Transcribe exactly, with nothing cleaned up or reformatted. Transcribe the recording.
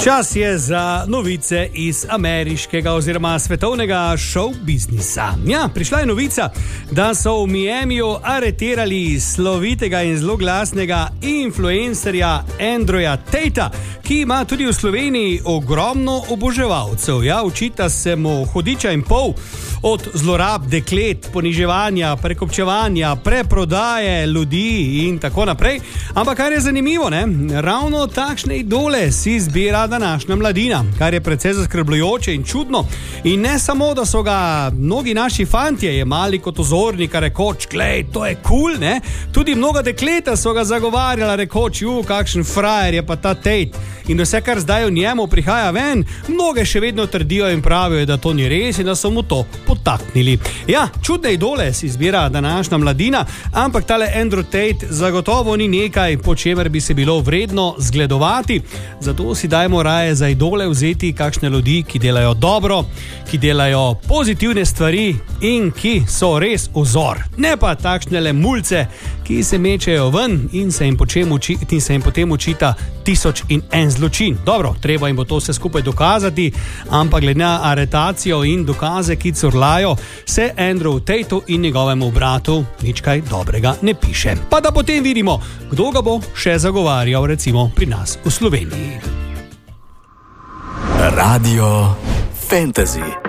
Čas je za novice iz ameriškega oziroma svetovnega show biznisa. Ja, prišla je novica, da so v Miamiju aretirali slovitega in zelo glasnega influencerja Andrewa Tate, ki ima tudi v Sloveniji ogromno oboževalcev. Ja, učita se mu hudiča in pol, od zlorab deklet, poniževanja, prekopčevanja, preprodaje ljudi in tako naprej. Ampak kar je zanimivo, ne? Ravno takšne idole si zbira današnja mladina, kar je precej zaskrbljujoče in čudno. In ne samo, da so ga mnogi naši fantje jemali kot vzornika, rekoč, glej, to je kul, cool, ne? Tudi mnoga dekleta so ga zagovarjala, rekoč, ju, kakšen frajer je pa ta Tate. In vse, kar zdaj v njemu prihaja ven, mnoge še vedno trdijo in pravijo, da to ni res in da so mu to potaknili. Ja, čudne idole si zbira današnja mladina, ampak tale Andrew Tate zagotovo ni nekaj, po čemer bi se bilo vredno zgledovati. Zato si dajmo raje za idole vzeti kakšne ljudi, ki delajo dobro, ki delajo pozitivne stvari in ki so res vzor. Ne pa takšne le mulce, ki se mečejo ven in se jim, uči, in se jim potem učita tisoč in en zločin. Dobro, treba jim bo to vse skupaj dokazati, ampak glede na aretacijo in dokaze, ki curlajo, se Andrew Tateu in njegovemu bratu nič kaj dobrega ne piše. Pa da potem vidimo, kdo ga bo še zagovarjal, recimo pri nas v Sloveniji. Radio Fantasy.